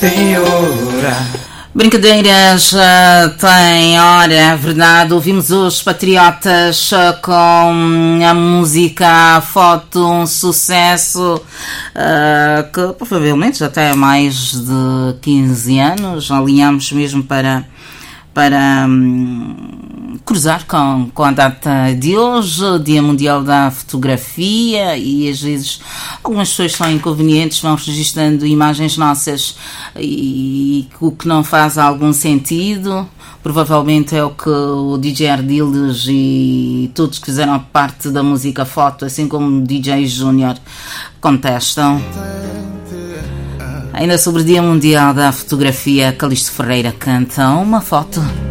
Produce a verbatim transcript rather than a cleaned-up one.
tem hora. Brincadeiras uh, tem hora, é verdade. Ouvimos os Patriotas uh, com a música a Foto, um sucesso uh, que provavelmente já tem mais de quinze anos. Alinhamos mesmo para, para um, cruzar com, com a data de hoje, Dia Mundial da Fotografia, e às vezes algumas pessoas são inconvenientes, vão registrando imagens nossas e o que não faz algum sentido. Provavelmente é o que o D J Ardiles e todos que fizeram parte da música Foto, assim como o D J Júnior, contestam. Ainda sobre o Dia Mundial da Fotografia, Calixto Ferreira canta Uma Foto.